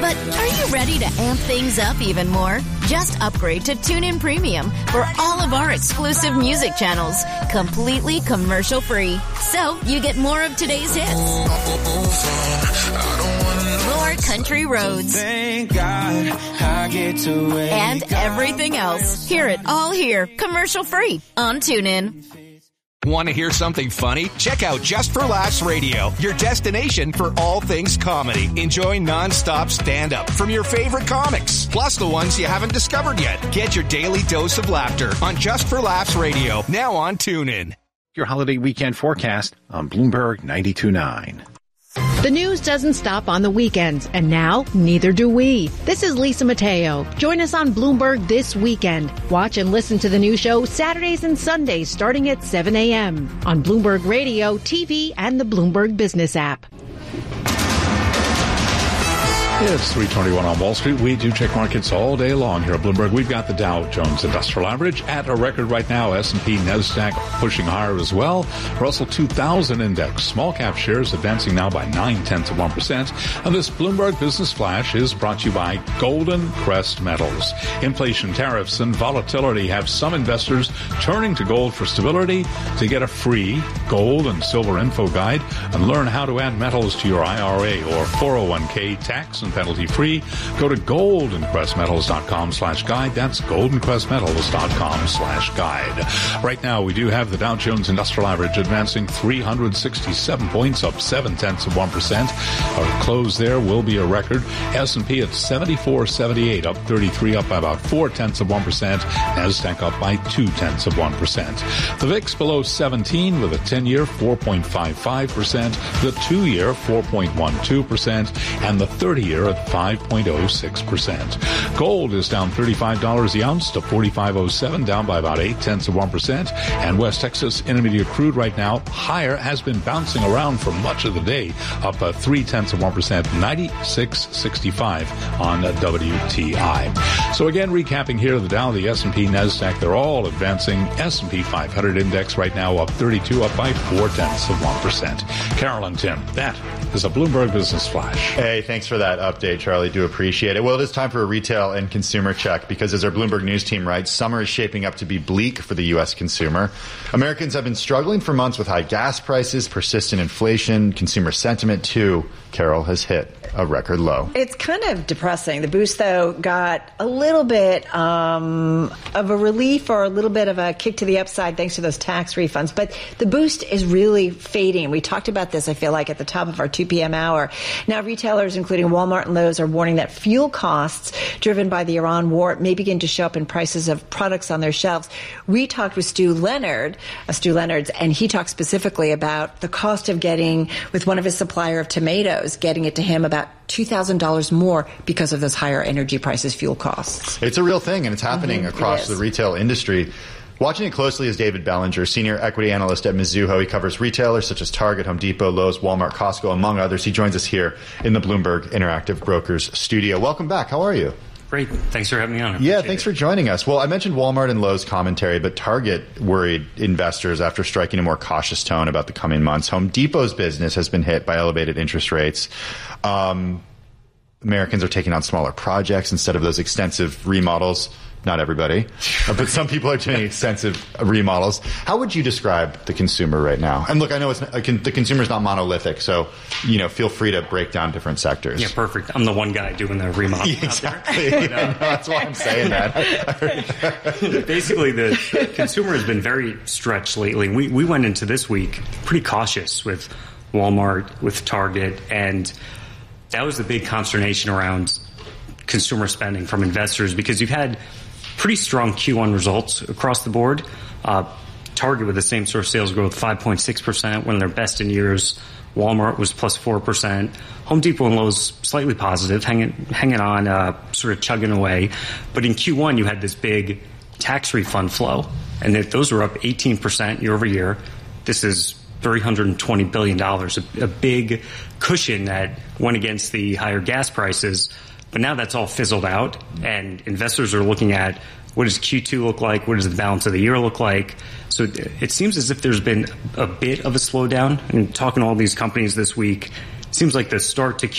But are you ready to amp things up even more? Just upgrade to TuneIn Premium for all of our exclusive music channels, completely commercial-free. So you get more of today's hits, more country roads, Thank God I get to wake and everything else. Hear it all here, commercial-free on TuneIn. Want to hear something funny? Check out Just for Laughs Radio, your destination for all things comedy. Enjoy non-stop stand-up from your favorite comics, plus the ones you haven't discovered yet. Get your daily dose of laughter on Just for Laughs Radio, now on TuneIn. Your holiday weekend forecast on Bloomberg 92.9. The news doesn't stop on the weekends, and now neither do we. This is Lisa Mateo. Join us on Bloomberg this weekend. Watch and listen to the new show Saturdays and Sundays starting at 7 a.m. on Bloomberg Radio, TV, and the Bloomberg Business app. It's 3:21 on Wall Street. We do check markets all day long here at Bloomberg. We've got the Dow Jones Industrial Average at a record right now. S&P, NASDAQ pushing higher as well. Russell 2000 Index. Small cap shares advancing now by 0.9%. And this Bloomberg Business Flash is brought to you by Golden Crest Metals. Inflation, tariffs, and volatility have some investors turning to gold for stability. To get a free gold and silver info guide and learn how to add metals to your IRA or 401k tax and penalty free, go to goldencrestmetals.com/guide. That's goldencrestmetals.com/guide. Right now, we do have the Dow Jones Industrial Average advancing 367 points, up 0.7%. Our close there will be a record. S&P at 74.78, up 33, up by about 0.4%. NASDAQ up by 0.2%. The VIX below 17 with a 10-year 4.55%, the 2-year 4.12%, and the 30-year at 5.06%. Gold is down $35 the ounce to $45.07, down by about 0.8%. And West Texas Intermediate crude right now higher, has been bouncing around for much of the day, up 0.3%, 96.65 on WTI. So again, recapping here, the Dow, the S&P, NASDAQ, they're all advancing. S&P 500 index right now up 32, up by 0.4%. Carol and Tim, that is a Bloomberg Business Flash. Hey, thanks for that update, Charlie. Do appreciate it. Well, it is time for a retail and consumer check because, as our Bloomberg News team writes, summer is shaping up to be bleak for the U.S. consumer. Americans have been struggling for months with high gas prices, persistent inflation. Consumer sentiment, too, Carol, has hit a record low. It's kind of depressing. The Boost, though, got a little bit of a relief or a little bit of a kick to the upside thanks to those tax refunds. But the Boost is really fading. We talked about this, I feel like, at the top of our 2 p.m. hour. Now, retailers, including Walmart and Lowe's, are warning that fuel costs driven by the Iran war may begin to show up in prices of products on their shelves. We talked with Stu Leonard's, and he talked specifically about the cost of getting, with one of his supplier of tomatoes, getting it to him about $2,000 more because of those higher energy prices, fuel costs. It's a real thing, and it's happening across the retail industry. Watching it closely is David Bellinger, senior equity analyst at Mizuho. He covers retailers such as Target, Home Depot, Lowe's, Walmart, Costco, among others. He joins us here in the Bloomberg Interactive Brokers studio. Welcome back. How are you? Great. Thanks for having me on. Yeah, thanks for joining us. Well, I mentioned Walmart and Lowe's commentary, but Target worried investors after striking a more cautious tone about the coming months. Home Depot's business has been hit by elevated interest rates. Americans are taking on smaller projects instead of those extensive remodels. Not everybody, but some people are doing extensive remodels. How would you describe the consumer right now? And look, I know the consumer's not monolithic, so feel free to break down different sectors. Yeah, perfect. I'm the one guy doing the remodel. Exactly. That's why I'm saying that. Basically, the consumer has been very stretched lately. We went into this week pretty cautious with Walmart, with Target, and that was the big consternation around consumer spending from investors because you've had pretty strong Q1 results across the board. Target with the same store sales growth, 5.6%, one of their best in years. Walmart was plus 4%. Home Depot and Lowe's slightly positive, hanging on, sort of chugging away. But in Q1, you had this big tax refund flow, and those were up 18% year over year. This is $320 billion, a big cushion that went against the higher gas prices. But now that's all fizzled out, and investors are looking at what does Q2 look like, what does the balance of the year look like. So it seems as if there's been a bit of a slowdown. And talking to all these companies this week, it seems like the start to